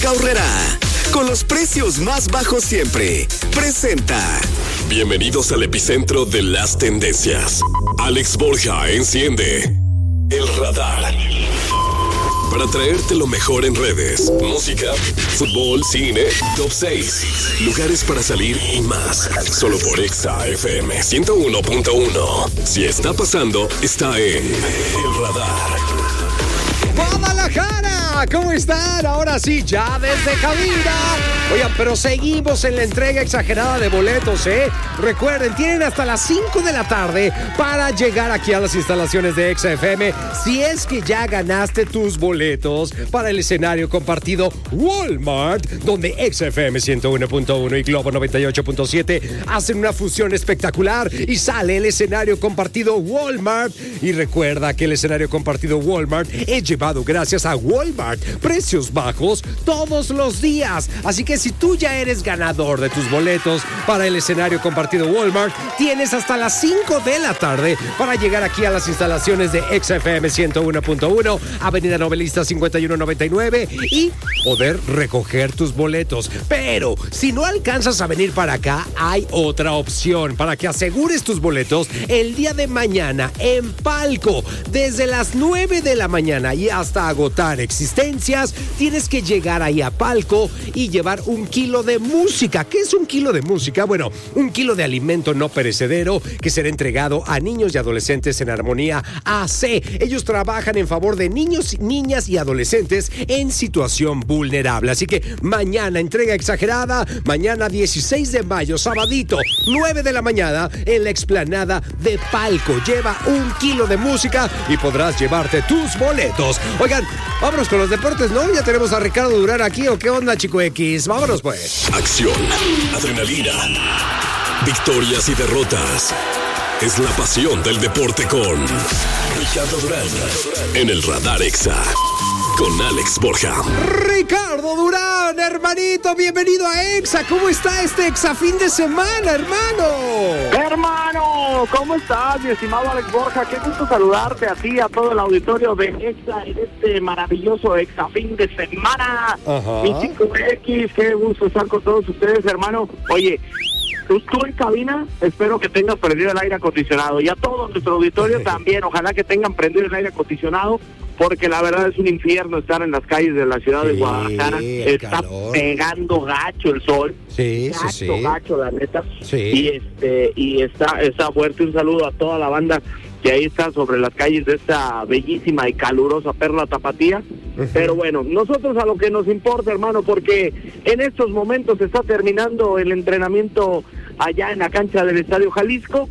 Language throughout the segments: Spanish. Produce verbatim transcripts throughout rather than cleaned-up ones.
Óptica Aurrerá, con los precios más bajos siempre, presenta. Bienvenidos al epicentro de las tendencias. Alex Borja enciende el radar para traerte lo mejor en redes, música, fútbol, cine, top seis, lugares para salir y más. Solo por Exa F M ciento uno punto uno. Si está pasando, está en el radar. ¡Guadalajara! ¿Cómo están? Ahora sí, ya desde cabina. Oigan, pero seguimos en la entrega exagerada de boletos, ¿eh? Recuerden, tienen hasta las cinco de la tarde para llegar aquí a las instalaciones de Exa F M. Si es que ya ganaste tus boletos para el escenario compartido Walmart, donde Exa F M ciento uno punto uno y Globo noventa y ocho punto siete hacen una fusión espectacular y sale el escenario compartido Walmart. Y recuerda que el escenario compartido Walmart es llevado gracias a Walmart. Precios bajos todos los días. Así que si tú ya eres ganador de tus boletos para el escenario compartido Walmart, tienes hasta las cinco de la tarde para llegar aquí a las instalaciones de Exa F M ciento uno punto uno, Avenida Novelista cincuenta y uno noventa y nueve, y poder recoger tus boletos. Pero si no alcanzas a venir para acá, hay otra opción para que asegures tus boletos el día de mañana en Palco. Desde las nueve de la mañana y hasta agotar existencias, tienes que llegar ahí a Palco y llevar un kilo de música. ¿Qué es un kilo de música? Bueno, un kilo de alimento no perecedero que será entregado a niños y adolescentes en Armonía A C. Ellos trabajan en favor de niños, niñas y adolescentes en situación vulnerable. Así que mañana entrega exagerada, mañana dieciséis de mayo, sabadito, nueve de la mañana, en la explanada de Palco. Lleva un kilo de música y podrás llevarte tus boletos. Oigan, vámonos con los deportes, ¿no? Ya tenemos a Ricardo Durán aquí, ¿o qué onda, Chico X? Vámonos, pues. Acción, adrenalina, victorias y derrotas. Es la pasión del deporte con Ricardo Durán en el Radar Exa con Alex Borja. Ricardo Durán, hermanito, bienvenido a Exa. ¿Cómo está este Exa fin de semana, hermano? Hermano, ¿cómo estás, mi estimado Alex Borja? Qué gusto saludarte a ti, a todo el auditorio de Exa en este maravilloso Exa fin de semana. Ajá. Mi Chico X, qué gusto estar con todos ustedes, hermano. Oye, tú, tú en cabina, espero que tengas prendido el aire acondicionado. Y a todo nuestro auditorio también, ojalá que tengan prendido el aire acondicionado, porque la verdad es un infierno estar en las calles de la ciudad sí, de Guadalajara. Está calor. Pegando gacho el sol. Sí, gacho, sí, sí. gacho, la neta. Sí. Y este y está, está fuerte. Un saludo a toda la banda que ahí está sobre las calles de esta bellísima y calurosa perla tapatía. Uh-huh. Pero bueno, nosotros a lo que nos importa, hermano, porque en estos momentos se está terminando el entrenamiento allá en la cancha del Estadio Jalisco,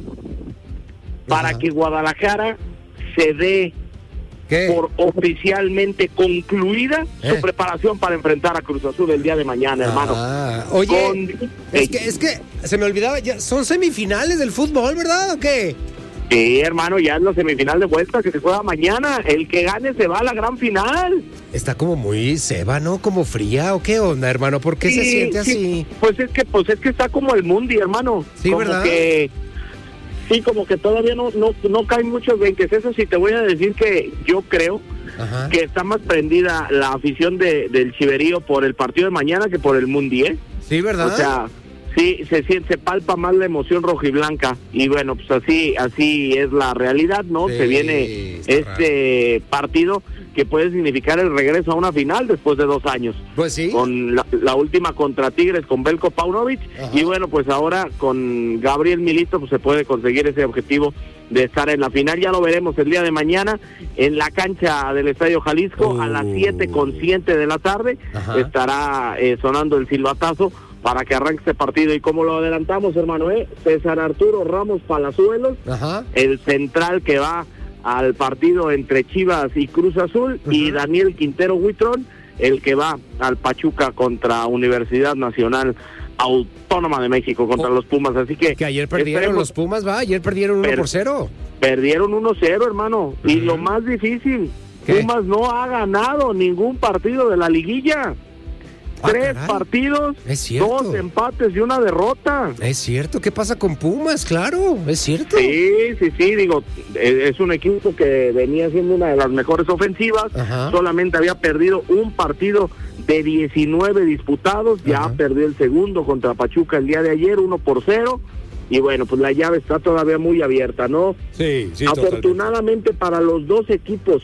para uh-huh. que Guadalajara se dé ¿Qué? por oficialmente concluida ¿Eh? su preparación para enfrentar a Cruz Azul el día de mañana, hermano. Ah, oye, Con... es, que, es que se me olvidaba, ya son semifinales del fútbol, ¿verdad? ¿O qué? Sí, hermano, ya es la semifinal de vuelta que se juega mañana. El que gane se va a la gran final. Está como muy ceba, ¿no? Como fría, ¿o qué onda, hermano? ¿Por qué sí, se siente sí. así? Pues es que, pues es que está como el Mundi, hermano. Sí, como ¿verdad? Que... Sí, como que todavía no no no caen muchos veintes. Eso sí, te voy a decir que yo creo Ajá. que está más prendida la afición de, del Chiverío por el partido de mañana que por el Mundi, ¿eh? Sí, ¿verdad? O sea, sí, se siente, se palpa más la emoción rojiblanca. Y bueno, pues así así es la realidad, ¿no? Sí, se viene este raro. partido que puede significar el regreso a una final después de dos años. Pues sí. Con la, la última contra Tigres, con Belko Paunovic. Ajá. Y bueno, pues ahora con Gabriel Milito pues se puede conseguir ese objetivo de estar en la final. Ya lo veremos el día de mañana en la cancha del Estadio Jalisco. Uh. A las siete con siete de la tarde Ajá. estará eh, sonando el silbatazo para que arranque este partido. Y como lo adelantamos, hermano, ¿eh? César Arturo Ramos Palazuelos, Ajá. el central que va al partido entre Chivas y Cruz Azul, uh-huh. y Daniel Quintero Huitrón, el que va al Pachuca contra Universidad Nacional Autónoma de México, contra oh. los Pumas. Así que que ayer perdieron esperemos. los Pumas, va, ayer perdieron uno por cero. Perdieron uno cero, hermano. Uh-huh. Y lo más difícil, ¿Qué? Pumas no ha ganado ningún partido de la liguilla. Ah, Tres caray. partidos, dos empates y una derrota. Es cierto, ¿qué pasa con Pumas? Claro, es cierto. Sí, sí, sí, digo, es un equipo que venía siendo una de las mejores ofensivas. Ajá. Solamente había perdido un partido de diecinueve disputados, ya uh-huh. perdió el segundo contra Pachuca el día de ayer, uno por cero, y bueno, pues la llave está todavía muy abierta, ¿no? Sí, sí. Afortunadamente totalmente. Para los dos equipos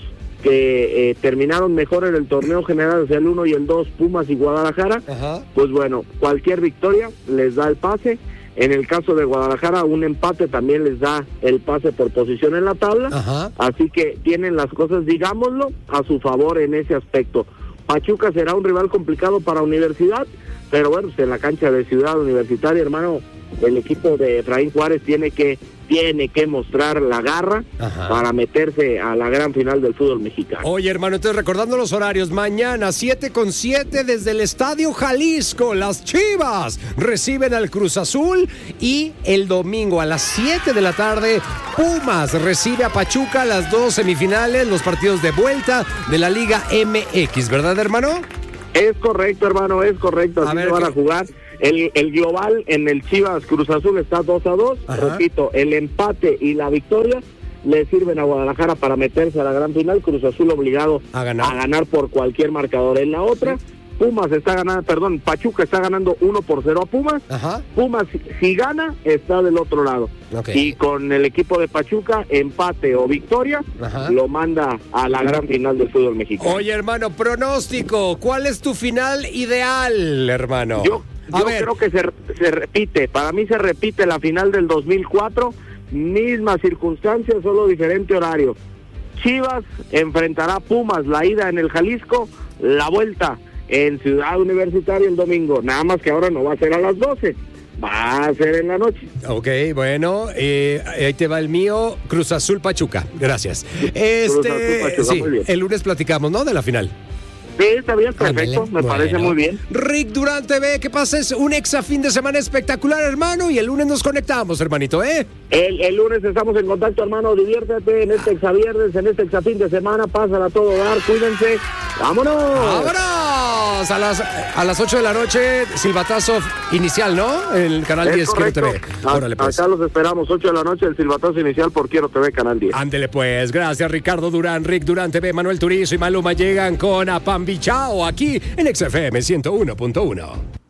que eh, terminaron mejor en el torneo general, o sea, el uno y el dos, Pumas y Guadalajara, uh-huh. pues bueno, cualquier victoria les da el pase. En el caso de Guadalajara, un empate también les da el pase por posición en la tabla, uh-huh. así que tienen las cosas, digámoslo, a su favor en ese aspecto. Pachuca será un rival complicado para Universidad, pero bueno, pues en la cancha de Ciudad Universitaria, hermano, el equipo de Efraín Juárez tiene que tiene que mostrar la garra Ajá. para meterse a la gran final del fútbol mexicano. Oye, hermano, entonces recordando los horarios, mañana siete con siete desde el Estadio Jalisco, las Chivas reciben al Cruz Azul, y el domingo a las siete de la tarde Pumas recibe a Pachuca, las dos semifinales, los partidos de vuelta de la Liga M X, ¿verdad, hermano? Es correcto, hermano, es correcto, así se van a jugar. El, el global en el Chivas Cruz Azul está dos a dos, repito, el empate y la victoria le sirven a Guadalajara para meterse a la gran final, Cruz Azul obligado a ganar, a ganar por cualquier marcador. En la otra, ¿sí? Pumas está ganando, perdón, Pachuca está ganando uno por cero a Pumas. Ajá. Pumas, si, si gana, está del otro lado. Okay. Y con el equipo de Pachuca, empate o victoria, Ajá. lo manda a la gran final del fútbol mexicano. Oye, hermano, pronóstico, ¿cuál es tu final ideal, hermano? Yo, yo creo que se, se repite, para mí se repite la final del dos mil cuatro, mismas circunstancias, solo diferente horario. Chivas enfrentará a Pumas, la ida en el Jalisco, la vuelta en Ciudad Universitaria el domingo, nada más que ahora no va a ser a las doce, va a ser en la noche. Ok, bueno, eh, ahí te va el mío, Cruz Azul Pachuca, gracias. Este, Cruz Azul, Pachuca, sí, muy bien. El lunes platicamos, ¿no? De la final. Sí, está bien, perfecto, Ándale. me bueno. parece muy bien. Rick Durán T V, que pases un exa fin de semana espectacular, hermano, y el lunes nos conectamos, hermanito, ¿eh? El, el lunes estamos en contacto, hermano, diviértete en este exa viernes, en este exa fin de semana, pásala todo dar, cuídense, ¡vámonos! ¡Vámonos! A las, a las ocho de la noche, silbatazo inicial, ¿no? En el canal es diez, correcto. Quiero T V. Órale, pues. Acá los esperamos, ocho de la noche, el silbatazo inicial por Quiero T V, canal diez. Ándele, pues, gracias, Ricardo Durán, Rick Durán T V, Manuel Turizo y Maluma llegan con Apam Bichao aquí en X F M ciento uno punto uno.